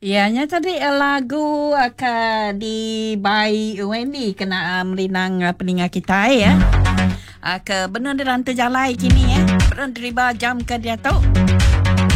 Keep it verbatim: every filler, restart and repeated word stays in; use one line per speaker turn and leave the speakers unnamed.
Ianya tadi eh, lagu akan di by Wendy kena uh, merinang uh, peningat kita eh, ya. Uh, ke benar di rantai jalai kini ya. Benar deriba jam ke dia tu.